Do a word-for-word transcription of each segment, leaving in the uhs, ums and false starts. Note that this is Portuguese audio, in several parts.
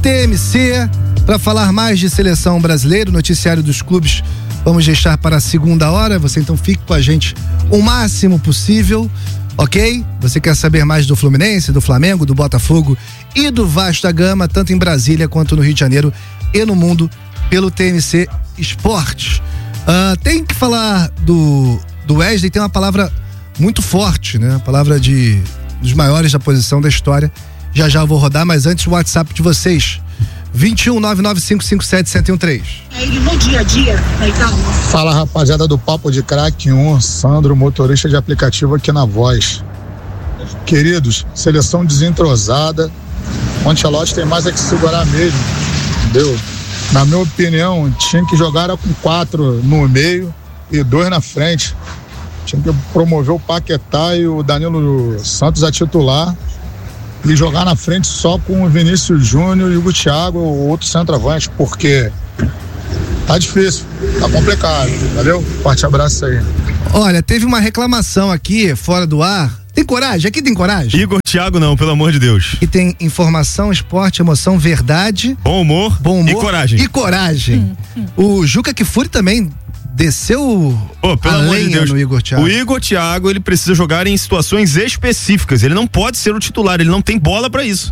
T M C, para falar mais de seleção brasileira, o noticiário dos clubes vamos deixar para a segunda hora, você então fique com a gente o máximo possível, ok? Você quer saber mais do Fluminense, do Flamengo, do Botafogo e do Vasco da Gama, tanto em Brasília quanto no Rio de Janeiro e no mundo, pelo T M C Esportes. Uh, tem que falar do, do Wesley, tem uma palavra muito forte, né? A palavra de dos maiores da posição da história. Já já eu vou rodar, mas antes o WhatsApp de vocês. vinte e um, nove nove cinco cinco sete, sete um três. É ele no dia a dia, então. Fala, rapaziada do Papo de Crack um, Sandro, motorista de aplicativo aqui na Voz. Queridos, seleção desentrosada, o Ancelotti tem mais é que segurar mesmo, entendeu? Na minha opinião, tinha que jogar com quatro no meio e dois na frente. Tinha que promover o Paquetá e o Danilo Santos a titular e jogar na frente só com o Vinícius Júnior e o Thiago, o outro centroavante, porque tá difícil, tá complicado, valeu? Forte abraço aí. Olha, teve uma reclamação aqui, fora do ar. Tem coragem? Aqui tem coragem? Igor Thiago não, pelo amor de Deus. E tem informação, esporte, emoção, verdade. Bom humor, bom humor e coragem. E coragem. Hum, hum. O Juca Kfouri também desceu oh, pelo a amor lenha de Deus. no Igor Thiago. O Igor Thiago, ele precisa jogar em situações específicas. Ele não pode ser o titular, ele não tem bola pra isso.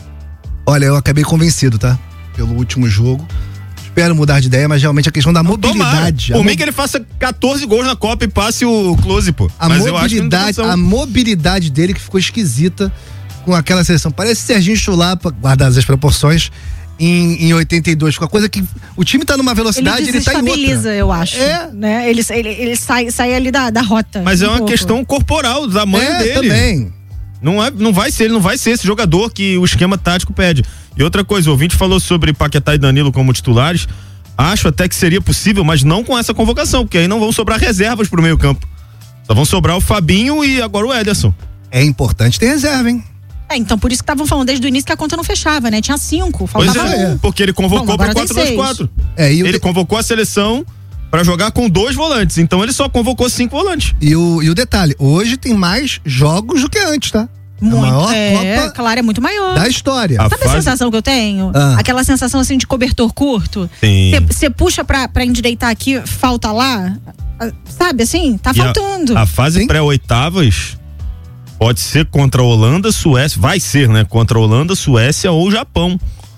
Olha, eu acabei convencido, tá? Pelo último jogo. Espero mudar de ideia, mas realmente a questão da não, mobilidade. Por mim mo... que ele faça catorze gols na Copa e passe o close, pô. A mas mobilidade, eu acho que a mobilidade dele que ficou esquisita com aquela seleção. Parece Serginho Chulapa, guardadas as proporções, Em, em oitenta e dois, com a coisa que o time tá numa velocidade, ele, ele tá em outra. Ele desestabiliza, eu acho. É. Né? Ele, ele, ele sai, sai ali da, da rota. Mas um é uma pouco. questão corporal, do tamanho é, dele. Também. Não, é, não vai ser, ele não vai ser esse jogador que o esquema tático pede. E outra coisa, o ouvinte falou sobre Paquetá e Danilo como titulares. Acho até que seria possível, mas não com essa convocação, porque aí não vão sobrar reservas pro meio campo. Só vão sobrar o Fabinho e agora o Ederson. É importante ter reserva, hein? É, então por isso que estavam falando desde o início que a conta não fechava, né? Tinha cinco, faltava pois é, um. porque ele convocou Bom, para quatro dois quatro. É, ele de... convocou a seleção para jogar com dois volantes, então ele só convocou cinco volantes. E o, e o detalhe, hoje tem mais jogos do que antes, tá? Muito, a maior é, Copa claro, é muito maior. Da história. A Sabe fase... a sensação que eu tenho? Ah. Aquela sensação assim de cobertor curto. Você puxa pra, pra endireitar aqui, falta lá. Sabe assim? Tá e faltando. A, a fase pré-oitavas pode ser contra a Holanda, Suécia, vai ser, né? Contra a Holanda, Suécia ou Japão.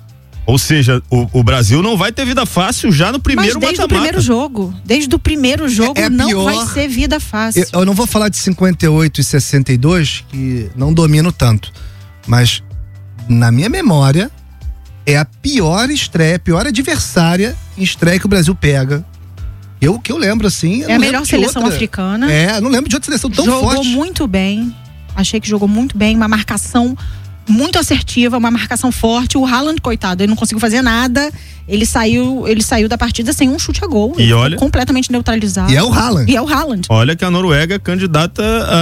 Ou seja, o, o Brasil não vai ter vida fácil já no primeiro mata-mata. Mas desde o primeiro jogo, desde o primeiro jogo é, é não pior, vai ser vida fácil. Eu, eu não vou falar de cinquenta e oito e sessenta e dois, que não domino tanto, mas na minha memória é a pior estreia, a pior adversária em estreia que o Brasil pega. Eu que eu lembro assim. Eu é a melhor seleção outra. africana. É, não lembro de outra seleção tão jogou forte. Jogou muito bem. Achei que jogou muito bem, uma marcação muito assertiva, uma marcação forte. O Haaland, coitado, ele não conseguiu fazer nada. Ele saiu, ele saiu da partida sem um chute a gol. E olha, completamente neutralizado. E é o Haaland. E é o Haaland. Olha que a Noruega é candidata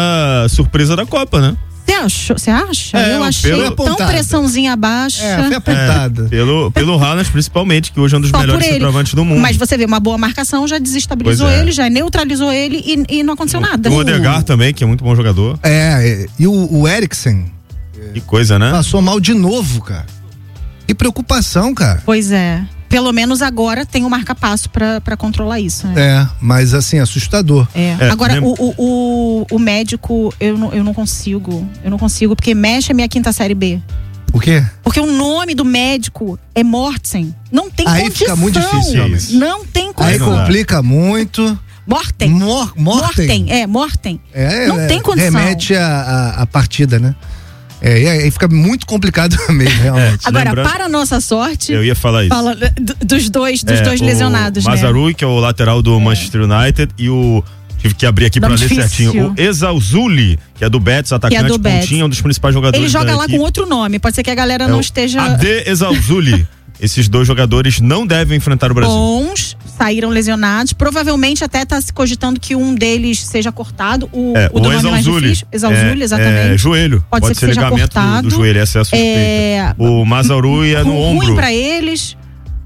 à surpresa da Copa, né? Você achou? Você acha? É, eu achei pelo... tão pressãozinha baixa. É, foi apontada. É, pelo, pelo Haaland, principalmente, que hoje é um dos Só melhores centroavantes do mundo. Mas você vê, uma boa marcação já desestabilizou é. ele, já neutralizou ele e, e não aconteceu o, nada. O Odegaard também, que é muito bom jogador. É, e o, o Eriksen. Que coisa, né? Passou mal de novo, cara. Que preocupação, cara. Pois é. Pelo menos agora tem o um marca-passo pra, pra controlar isso, né? É, mas assim, assustador. É. É, agora, lembra... o, o, o médico, eu não, eu não consigo. Eu não consigo, porque mexe a minha quinta série B. O quê? Porque o nome do médico é Morten. Não tem Aí condição. Fica muito difícil, isso. Não tem condição. Aí complica muito. Morten. Mor, Morten. Morten, é, Morten. É, não é, tem condição. Remete a, a, a partida, né? É, e aí fica muito complicado mesmo, realmente. É, agora, lembrando, para a nossa sorte. Eu ia falar isso. Fala do, dos dois, dos é, dois lesionados, o Mazraoui, né? Que é o lateral do é. Manchester United, e o. Tive que abrir aqui pra ler certinho. O Ezauzuli, que é do Betis, atacante, é pontinha, um dos principais jogadores. Ele joga lá equipe. com outro nome, pode ser que a galera é não esteja. Ade Ezauzuli. Esses dois jogadores não devem enfrentar o Brasil. Bons, saíram lesionados. Provavelmente até está se cogitando que um deles seja cortado. O, é, o do nome mais difícil. Exauzuli, é, exatamente. É, joelho. Pode, Pode ser, ser que seja cortado. Do, do joelho, essa é a suspeita. É, o Mazraoui é no ruim ombro. Ruim pra eles.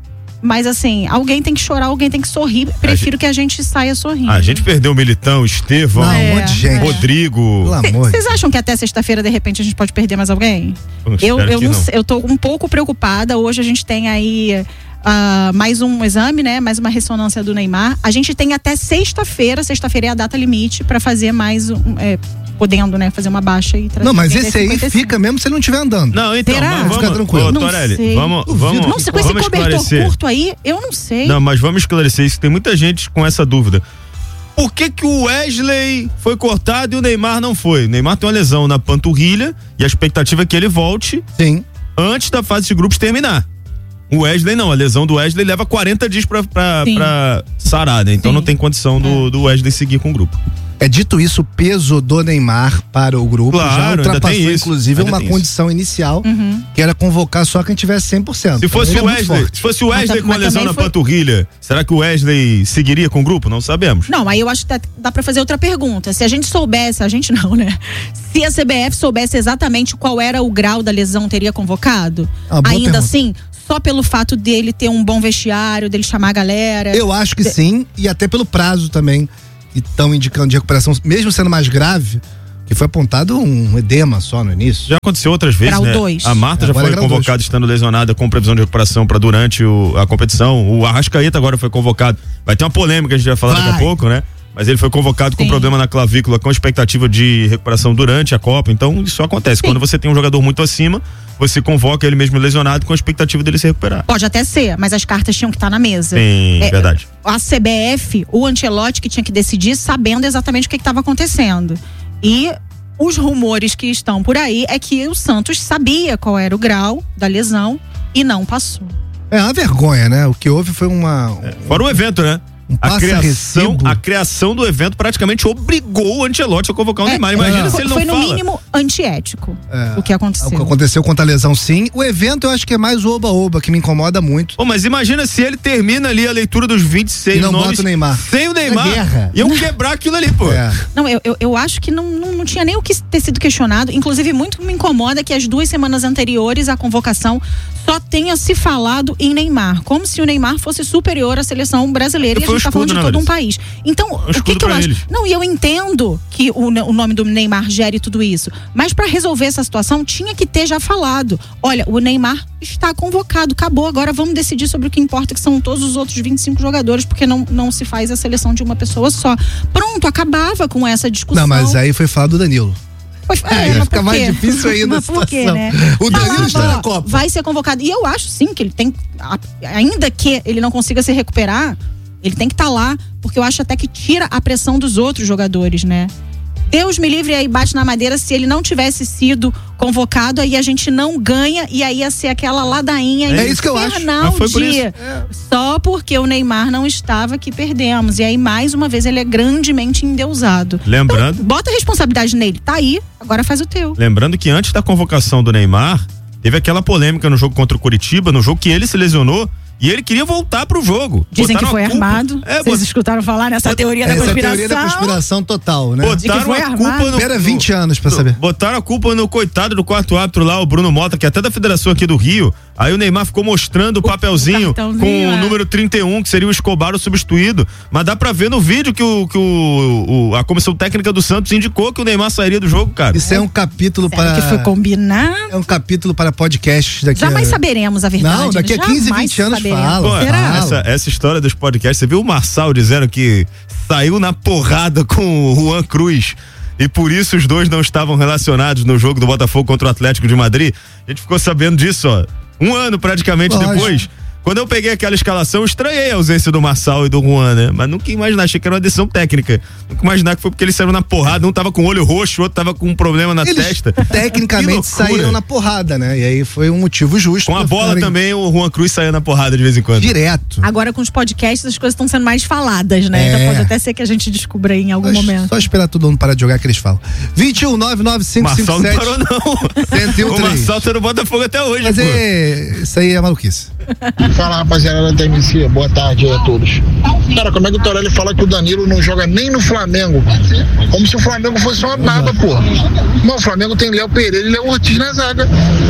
Mas assim, alguém tem que chorar, alguém tem que sorrir. Prefiro a que a gente saia sorrindo. A gente perdeu o Militão, Estevão, Não, É, um monte de gente. Rodrigo. Pelo amor de Vocês acham que até sexta-feira, de repente, a gente pode perder mais alguém? Eu, espero eu, que não não. sei, eu tô um pouco preocupada. Hoje a gente tem aí ah, mais um exame, né? Mais uma ressonância do Neymar. A gente tem até sexta-feira. Sexta-feira é a data limite pra fazer mais um. É, podendo, né? Fazer uma baixa e trazer. Não, mas alguém da esse aí cinquenta e cinco. fica mesmo se ele não estiver andando. Não, então, Será? mas vamos, Fica tranquilo. Ô, Não Torelli, sei. vamos, Duvido. vamos, Não, se com esse vamos cobertor esclarecer. curto aí, eu não sei. Não, mas vamos esclarecer isso, tem muita gente com essa dúvida. Por que que o Wesley foi cortado e o Neymar não foi? O Neymar tem uma lesão na panturrilha e a expectativa é que ele volte Sim. antes da fase de grupos terminar. O Wesley não, a lesão do Wesley leva quarenta dias pra, pra, Sim. pra sarar, né? Então Sim. não tem condição do, do Wesley seguir com o grupo. É dito isso, o peso do Neymar para o grupo Claro, já ainda ultrapassou, tem isso, inclusive, ainda uma tem isso. condição inicial, Uhum. que era convocar só quem tivesse cem por cento. Se fosse Ele é o muito Wesley, forte. se fosse o Mas Wesley tam- com a mas lesão também na foi- panturrilha, será que o Wesley seguiria com o grupo? Não sabemos. Não, aí eu acho que dá, dá pra fazer outra pergunta. Se a gente soubesse, a gente não, né? Se a C B F soubesse exatamente qual era o grau da lesão, teria convocado? Ah, boa Ainda pergunta. assim, só pelo fato dele ter um bom vestiário, dele chamar a galera. Eu acho que sim, e até pelo prazo também, que estão indicando de recuperação, mesmo sendo mais grave, que foi apontado um edema só no início. Já aconteceu outras vezes, Grau né? dois. A Marta já Agora é foi grau convocada estando lesionada com previsão de recuperação para durante o- a competição. O Arrascaeta agora foi convocado. Vai ter uma polêmica, a gente vai falar Vai. daqui a pouco, né? Mas ele foi convocado com Sim. problema na clavícula, com expectativa de recuperação durante a Copa. Então, isso acontece. Sim. Quando você tem um jogador muito acima, você convoca ele mesmo lesionado com a expectativa dele se recuperar. Pode até ser, mas as cartas tinham que estar na mesa. Sim, É, verdade. A C B F, o Ancelotti que tinha que decidir sabendo exatamente o que estava acontecendo. E os rumores que estão por aí é que o Santos sabia qual era o grau da lesão e não passou. É uma vergonha, né? O que houve foi uma. Fora o evento, né? Um A criação, passa-recibo. a criação do evento praticamente obrigou o Ancelotti a convocar o É, Neymar. Imagina é. se ele não Foi fala. no mínimo antiético É, o que aconteceu. O que aconteceu contra a lesão, sim. O evento eu acho que é mais o oba-oba, que me incomoda muito. Pô, mas imagina se ele termina ali a leitura dos vinte e seis E não nomes bota o Neymar. sem o Neymar. É guerra. Iam quebrar aquilo ali, pô. É. Não, eu, eu, eu acho que não, não, não tinha nem o que ter sido questionado. Inclusive, muito me incomoda que as duas semanas anteriores à convocação só tenha se falado em Neymar. Como se o Neymar fosse superior à seleção brasileira. E a Foi gente tá um falando de escudo, todo né, um país. Então, o que, escudo que eu pra acho? eles. Não, e eu entendo que o, o nome do Neymar gere tudo isso. Mas para resolver essa situação, tinha que ter já falado. Olha, o Neymar está convocado, acabou. Agora vamos decidir sobre o que importa, que são todos os outros vinte e cinco jogadores, porque não, não se faz a seleção de uma pessoa só. Pronto, acabava com essa discussão. Não, mas aí foi falar do Danilo. Foi, Aí é, vai mas ficar por mais quê? difícil ainda a Mas por quê, situação. né? O Danilo Falava, está na ó, Copa. Vai ser convocado. E eu acho sim que ele tem, a- ainda que ele não consiga se recuperar, ele tem que estar lá, porque eu acho até que tira a pressão dos outros jogadores, né? Deus me livre aí, bate na madeira, se ele não tivesse sido convocado, aí a gente não ganha e aí ia ser aquela ladainha É isso que eu acho. infernal Mas foi por de- isso. Só porque o Neymar não estava que perdemos. E aí, mais uma vez, ele é grandemente endeusado. Lembrando, Então, bota a responsabilidade nele. Tá aí, agora faz o teu. lembrando que antes da convocação do Neymar, teve aquela polêmica no jogo contra o Curitiba, no jogo que ele se lesionou e ele queria voltar pro jogo. Dizem Botaram que foi a culpa- armado. É, Vocês bot- escutaram falar nessa teoria da Essa é a conspiração? teoria da conspiração total, né? de que botaram foi a armado. culpa no, Espera vinte anos pra saber. Botaram a culpa no coitado do quarto árbitro lá, o Bruno Mota, que é até da federação aqui do Rio. Aí o Neymar ficou mostrando o papelzinho o cartãozinho, com o é. número trinta e um, que seria o Escobar o substituído. Mas dá pra ver no vídeo que, o, que o, o- a comissão técnica do Santos indicou que o Neymar sairia do jogo, cara. Isso é um capítulo Será para. que foi combinado? É um capítulo para podcasts daqui Jamais a... saberemos a verdade. Não, daqui a Jamais quinze, vinte anos saberemos. fala. Pô, Será? essa, essa história dos podcasts, você viu o Marçal dizendo que saiu na porrada com o Juan Cruz e por isso os dois não estavam relacionados no jogo do Botafogo contra o Atlético de Madrid? A gente ficou sabendo disso, ó, um ano praticamente Lógico. depois. Quando eu peguei aquela escalação, eu estranhei a ausência do Marçal e do Juan, né? Mas nunca imaginar, achei que era uma decisão técnica. Nunca imaginar que foi porque eles saíram na porrada, um tava com o olho roxo, o outro tava com um problema na Eles testa. tecnicamente Que loucura. saíram na porrada, né? E aí foi um motivo justo. Com a pra bola ficarem também, o Juan Cruz saía na porrada de vez em quando. Direto. Agora com os podcasts as coisas estão sendo mais faladas, né? É. Então pode até ser que a gente descubra aí em algum Só- momento. Só esperar todo mundo parar de jogar que eles falam. vinte e um, nove nove cinco cinco Marçal não sete. parou, não. cento e um, O três. Marçal tá no Botafogo até hoje, Mas pô. é, isso aí é maluquice. Fala, rapaziada da T M C, boa tarde aí a todos. Cara, como é que o Torelli fala que o Danilo não joga nem no Flamengo? Como se o Flamengo fosse uma baba, pô. Mas o Flamengo tem Léo Pereira e Léo Ortiz na zaga.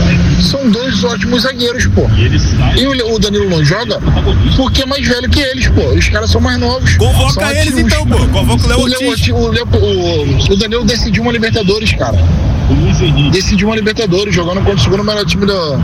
são dois ótimos zagueiros, pô. E o, o Danilo não joga porque é mais velho que eles, pô. Os caras são mais novos. Convoca eles ativos. Então, pô. Convoca o Léo Ortiz. O, Leo, o, o Danilo decidiu uma Libertadores, cara. Decidiu uma Libertadores, jogando contra o segundo melhor time do,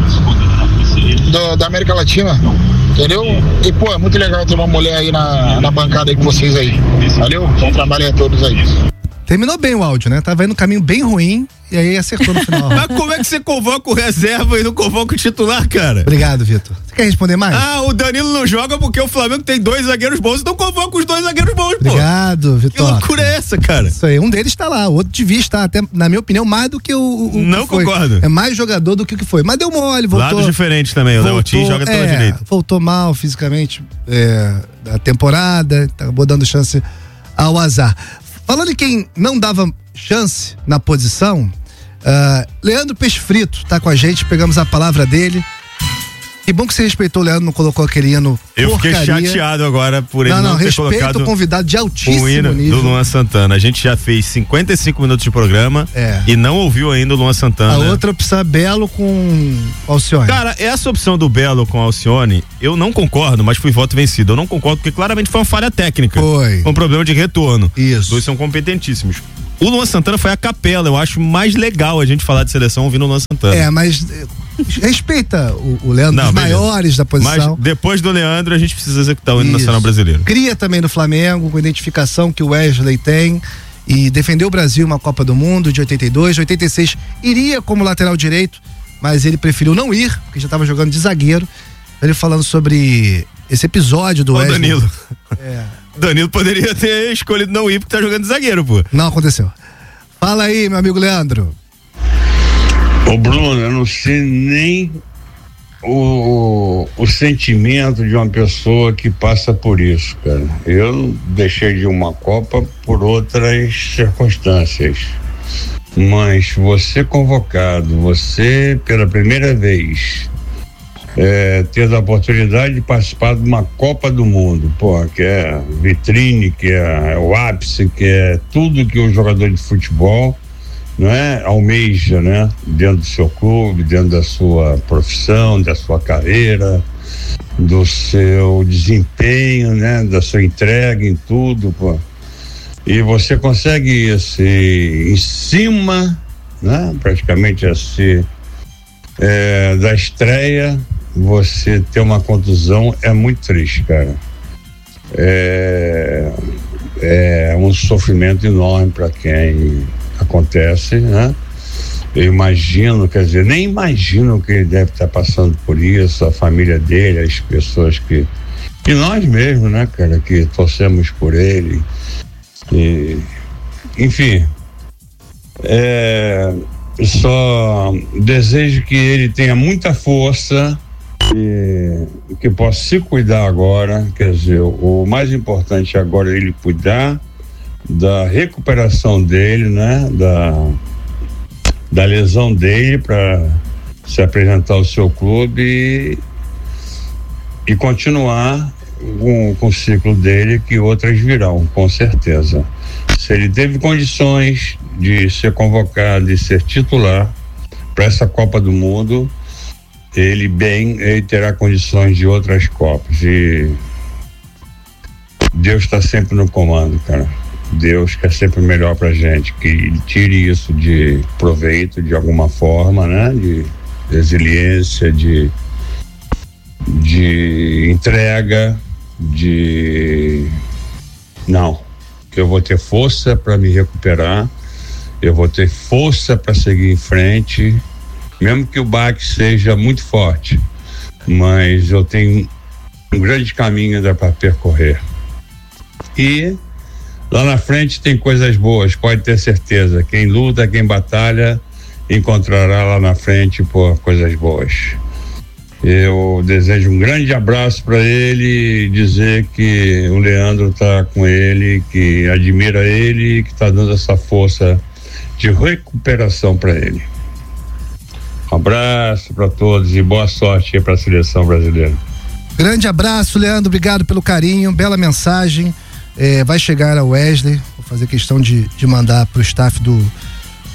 do, da América Latina. Entendeu? E, pô, é muito legal ter uma mulher aí na, na bancada aí com vocês aí. Valeu? Bom trabalho a todos aí. Terminou bem o áudio, né? Tava indo no caminho bem ruim e aí acertou no final. Mas como é que você convoca o reserva e não convoca o titular, cara? Obrigado, Vitor. Você quer responder mais? Ah, o Danilo não joga porque o Flamengo tem dois zagueiros bons, então convoca os dois zagueiros bons, pô. Obrigado, Vitor. Que loucura é essa, cara? Isso aí, um deles tá lá, o outro devia estar, até, na minha opinião, mais do que o, o Não que foi. concordo. É mais jogador do que o que foi. Mas deu mole, voltou. Lados diferentes também, o Léo Ortiz joga pela é, direita. Voltou mal fisicamente é, da temporada, acabou dando chance ao azar. Falando em quem não dava chance na posição, uh, Leandro Peixe Frito tá com a gente, pegamos a palavra dele. Que bom que você respeitou o Leandro, não colocou aquele hino Eu porcaria. Fiquei chateado agora por ele não, não, não ter colocado o convidado de altíssimo o hino nível. do Luan Santana. A gente já fez cinquenta e cinco minutos de programa é. e não ouviu ainda o Luan Santana. A outra opção é Belo com Alcione. Cara, essa opção do Belo com Alcione, eu não concordo, mas fui voto vencido. Eu não concordo porque claramente foi uma falha técnica. Foi. Um problema de retorno. Isso. Os dois são competentíssimos. O Luan Santana foi a capela, eu acho mais legal a gente falar de seleção ouvindo o Luan Santana. É, mas respeita o, o Leandro, não, dos beleza. maiores da posição. Mas depois do Leandro a gente precisa executar o hino nacional brasileiro. Cria também no Flamengo, com a identificação que o Wesley tem e defendeu o Brasil uma Copa do Mundo de oitenta e dois, oitenta e seis iria como lateral direito, mas ele preferiu não ir, porque já estava jogando de zagueiro. Ele falando sobre esse episódio do Ô, Wesley. Danilo. É. Danilo poderia ter escolhido não ir porque tá jogando de zagueiro, pô. Não aconteceu. Fala aí, meu amigo Leandro. Ô Bruno, eu não sei nem o, o sentimento de uma pessoa que passa por isso, cara. Eu deixei de uma Copa por outras circunstâncias. Mas você convocado, você pela primeira vez É, ter a oportunidade de participar de uma Copa do Mundo, pô, que é vitrine, que é o ápice, que é tudo que o jogador de futebol, não é, almeja, né, dentro do seu clube, dentro da sua profissão, da sua carreira, do seu desempenho, né, da sua entrega em tudo, pô. E você consegue isso em cima, né, praticamente assim, é, da estreia. Você ter uma contusão é muito triste, cara. É, é um sofrimento enorme para quem acontece, né? Eu imagino, quer dizer, nem imagino que ele deve estar passando por isso, a família dele, as pessoas que. E nós mesmos, né, cara, que torcemos por ele. E, enfim. É, só desejo que ele tenha muita força. E que possa se cuidar agora, quer dizer, o mais importante agora é ele cuidar da recuperação dele, né, da, da lesão dele para se apresentar ao seu clube e, e continuar com, com o ciclo dele, que outras virão, com certeza. Se ele teve condições de ser convocado e ser titular para essa Copa do Mundo, ele bem, ele terá condições de outras Copas. E Deus está sempre no comando, cara. Deus quer sempre o melhor pra gente, que ele tire isso de proveito de alguma forma, né? De resiliência, de de entrega, de não, que eu vou ter força para me recuperar, eu vou ter força para seguir em frente, mesmo que o baque seja muito forte, mas eu tenho um grande caminho ainda para percorrer. E lá na frente tem coisas boas, pode ter certeza. Quem luta, quem batalha, encontrará lá na frente, pô, coisas boas. Eu desejo um grande abraço para ele, dizer que o Leandro está com ele, que admira ele e que está dando essa força de recuperação para ele. Um abraço para todos e boa sorte aí para a seleção brasileira. Grande abraço, Leandro, obrigado pelo carinho, bela mensagem. É, vai chegar a Wesley, vou fazer questão de, de mandar para o staff do,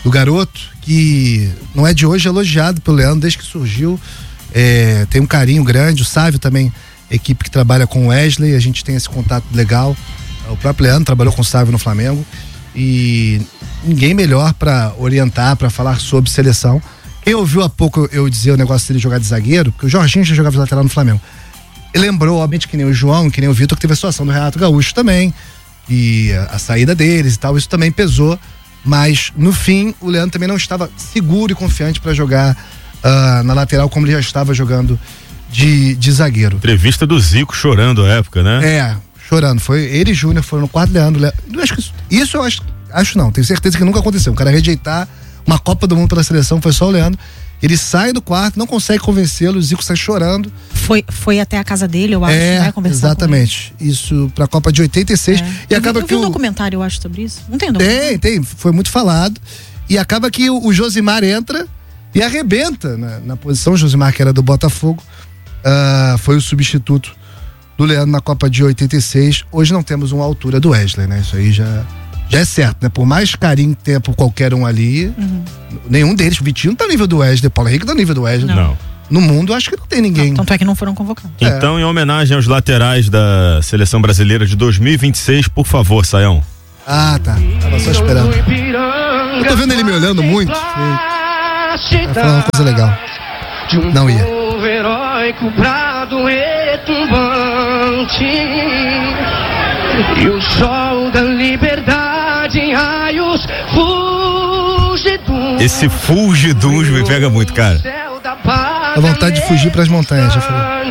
do garoto, que não é de hoje, elogiado pelo Leandro desde que surgiu. É, tem um carinho grande. O Sávio também, equipe que trabalha com o Wesley, a gente tem esse contato legal. O próprio Leandro trabalhou com o Sávio no Flamengo. E ninguém melhor para orientar, para falar sobre seleção. Quem ouviu há pouco eu dizer o negócio dele jogar de zagueiro, porque o Jorginho já jogava de lateral no Flamengo. Ele lembrou, obviamente, que nem o João, que nem o Vitor, que teve a situação do Renato Gaúcho também. E a, a saída deles e tal, isso também pesou. Mas, no fim, o Leandro também não estava seguro e confiante para jogar uh, na lateral, como ele já estava jogando de, de zagueiro. Entrevista do Zico chorando à época, né? É, chorando. Foi ele e Júnior foram no quarto Leandro. Leandro. Eu acho que isso, isso eu acho, acho não, tenho certeza que nunca aconteceu. O cara rejeitar uma Copa do Mundo pela seleção foi só o Leandro. Ele sai do quarto, não consegue convencê-lo, o Zico sai chorando. Foi, foi até a casa dele, eu acho, é, né? Conversar exatamente. Isso pra Copa de oitenta e seis. É. E eu acaba vi, eu que vi um o... documentário, eu acho, sobre isso. Não tem documentário? Tem, tem. Foi muito falado. E acaba que o, o Josimar entra e arrebenta na, na posição. O Josimar, que era do Botafogo, uh, foi o substituto do Leandro na Copa de oitenta e seis. Hoje não temos uma altura do Wesley, né? Isso aí já... Já é certo, né? Por mais carinho que tenha por qualquer um ali, uhum. nenhum deles, o Vitinho não tá no nível do Wesley, o Paulo Henrique tá no nível do Wesley. Não. No mundo, acho que não tem ninguém. Não, tanto é que não foram convocados. Então, é. em homenagem aos laterais da Seleção Brasileira de dois mil e vinte e seis, por favor, Saião. Ah, tá. Tava só esperando. Eu tô vendo ele me olhando muito. Vai falar uma coisa legal. Não ia. Heróico brado retumbante e o sol da liberdade em raios fulgiduns. Esse fulgiduns me pega muito, cara. A vontade de fugir pras montanhas, já falei.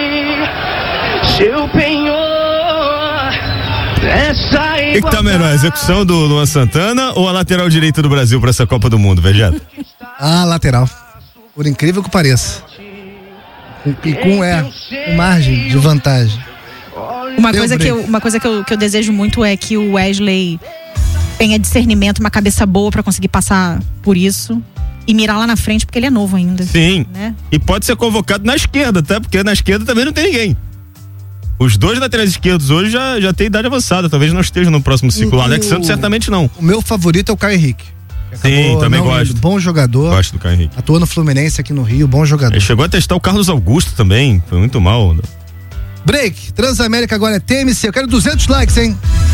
Seu penhor, essa O que, que tá melhor, a execução do Luan Santana ou a lateral direita do Brasil pra essa Copa do Mundo, Vegeta? Ah, lateral. Por incrível que pareça. E com é, com margem de vantagem. Uma coisa, que eu, uma coisa que eu, que eu desejo muito é que o Wesley tenha discernimento, uma cabeça boa pra conseguir passar por isso e mirar lá na frente, porque ele é novo ainda. Sim, né? E pode ser convocado na esquerda, até porque na esquerda também não tem ninguém. Os dois laterais esquerdos hoje já, já tem idade avançada, talvez não estejam no próximo ciclo. O Alex Santos certamente não. O meu favorito é o Caio Henrique. Sim, também gosto. Bom jogador. Gosto do Caio Henrique. Atua no Fluminense aqui no Rio, bom jogador. Ele chegou a testar o Carlos Augusto também, foi muito mal. Break, Transamérica agora é T M C, eu quero duzentos likes, hein?